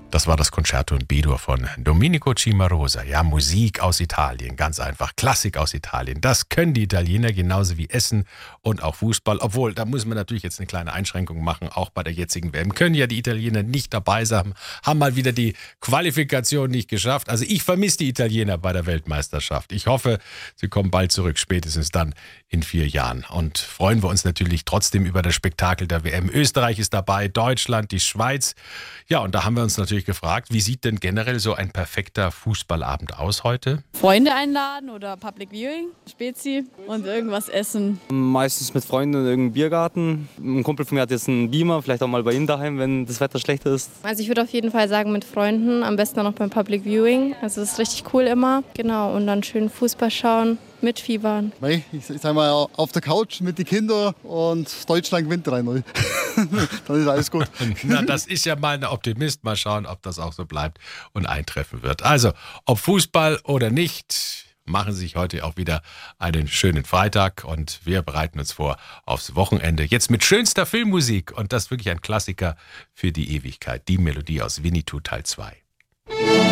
Das war das Concerto in B-Dur von Domenico Cimarosa. Ja, Musik aus Italien, ganz einfach. Klassik aus Italien. Das können die Italiener genauso wie Essen und auch Fußball. Obwohl, da muss man natürlich jetzt eine kleine Einschränkung machen. Auch bei der jetzigen WM können ja die Italiener nicht dabei sein. Haben mal wieder die Qualifikation nicht geschafft. Also ich vermisse die Italiener bei der Weltmeisterschaft. Ich hoffe, sie kommen bald zurück, spätestens dann in 4 Jahren. Und freuen wir uns natürlich trotzdem über das Spektakel der WM. Österreich ist dabei, Deutschland, die Schweiz. Ja, und da haben wir uns natürlich gefragt, wie sieht denn generell so ein perfekter Fußballabend aus heute? Freunde einladen oder Public Viewing, Spezi und irgendwas essen. Meistens mit Freunden in irgendeinem Biergarten. Ein Kumpel von mir hat jetzt einen Beamer, vielleicht auch mal bei ihm daheim, wenn das Wetter schlecht ist. Also ich würde auf jeden Fall sagen mit Freunden, am besten auch noch beim Public Viewing. Also das ist richtig cool immer. Genau, und dann schön Fußball schauen. Mitfiebern. Ich sag mal, auf der Couch mit den Kindern und Deutschland gewinnt 3-0. Dann ist alles gut. Na, das ist ja mal ein Optimist. Mal schauen, ob das auch so bleibt und eintreffen wird. Also, ob Fußball oder nicht, machen Sie sich heute auch wieder einen schönen Freitag und wir bereiten uns vor aufs Wochenende. Jetzt mit schönster Filmmusik und das ist wirklich ein Klassiker für die Ewigkeit. Die Melodie aus Winnetou Teil 2.